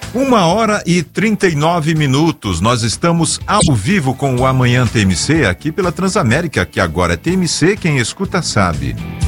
1h39. Nós estamos ao vivo com o Amanhã TMC aqui pela Transamérica, que agora é TMC, quem escuta sabe.